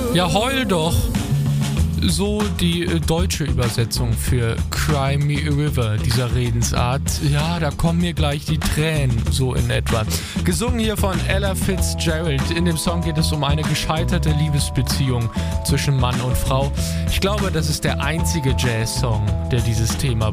Ja, heul doch. So die deutsche Übersetzung für Cry Me a River dieser Redensart. Ja, da kommen mir gleich die Tränen, so in etwa. Gesungen hier von Ella Fitzgerald. In dem Song geht es um eine gescheiterte Liebesbeziehung zwischen Mann und Frau. Ich glaube, das ist der einzige Jazz-Song, der dieses Thema